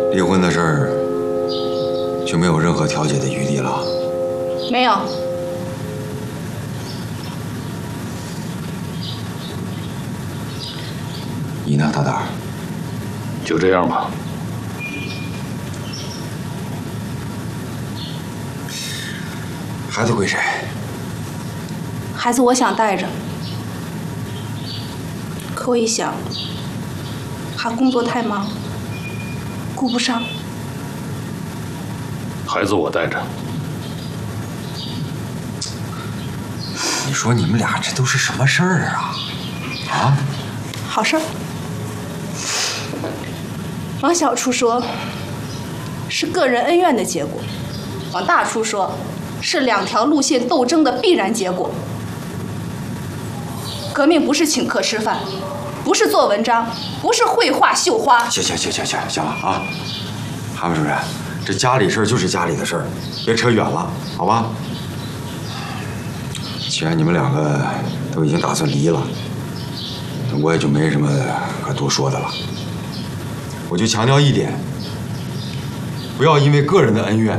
离婚的事儿就没有任何调解的余地了？ 没有。 你呢，大胆儿？ 就这样吧。 孩子归谁？ 孩子我想带着，可我一想，还工作太忙，顾不上。 孩子我带着。 你说你们俩这都是什么事儿啊？啊？ 好事儿。往小处说，是个人恩怨的结果；往大处说，是两条路线斗争的必然结果。革命不是请客吃饭，不是做文章，不是绘画绣花。 行了啊！韩副主任，这家里事儿就是家里的事儿，别扯远了，好吧？既然你们两个都已经打算离了，我也就没什么可多说的了。我就强调一点，不要因为个人的恩怨